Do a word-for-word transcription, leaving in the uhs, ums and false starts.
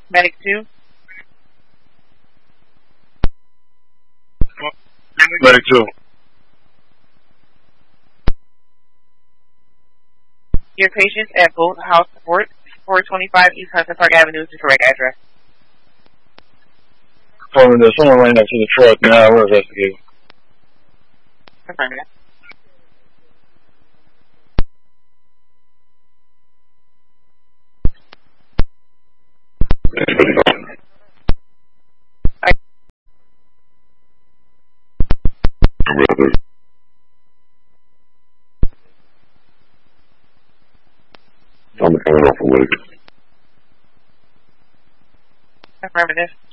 Medic two. Medic two. Your patients at Boat House Support, four twenty-five East Hudson Park Avenue is the correct address. Confirming there's someone right next to the truck now. We're investigating. Confirming that. Anybody going? I I'm coming off the lake. Affirmative.